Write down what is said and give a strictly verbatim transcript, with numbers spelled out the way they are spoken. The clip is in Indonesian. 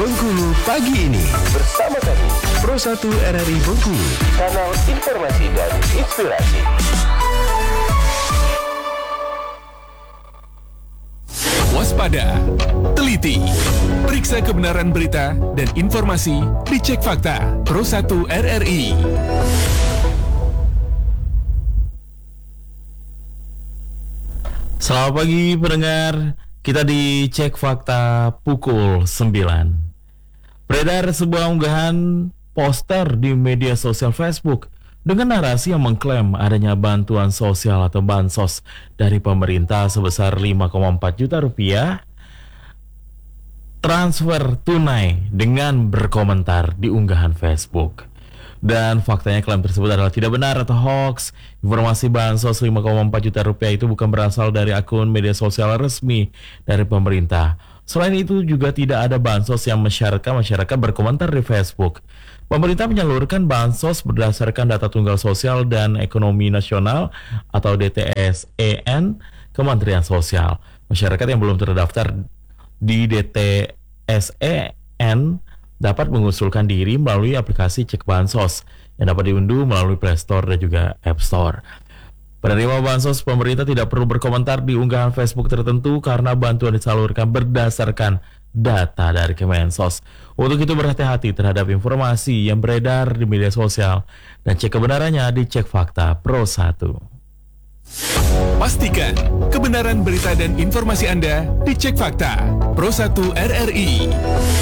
Bengkulu pagi ini Bersama kami, Pro satu R R I Bengkulu, kanal informasi dan inspirasi. Waspada, teliti, periksa kebenaran berita dan informasi, dicek fakta. Pro satu R R I. Selamat pagi pendengar, kita dicek fakta pukul sembilan. Beredar sebuah unggahan poster di media sosial Facebook dengan narasi yang mengklaim adanya bantuan sosial atau bansos dari pemerintah sebesar lima koma empat juta rupiah transfer tunai dengan berkomentar di unggahan Facebook. Dan faktanya klaim tersebut adalah tidak benar atau hoax. Informasi bansos lima koma empat juta rupiah itu bukan berasal dari akun media sosial resmi dari pemerintah. Selain itu juga tidak ada bansos yang mensyaratkan masyarakat berkomentar di Facebook. Pemerintah menyalurkan bansos berdasarkan data tunggal sosial dan ekonomi nasional atau D T S E N Kementerian Sosial. Masyarakat yang belum terdaftar di D T S E N dapat mengusulkan diri melalui aplikasi Cek Bansos yang dapat diunduh melalui Play Store dan juga App Store. Penerima bansos pemerintah tidak perlu berkomentar di unggahan Facebook tertentu karena bantuan disalurkan berdasarkan data dari Kemensos. Untuk itu berhati-hati terhadap informasi yang beredar di media sosial dan cek kebenarannya di Cek Fakta Pro satu. Pastikan kebenaran berita dan informasi Anda dicek fakta. Pro satu R R I.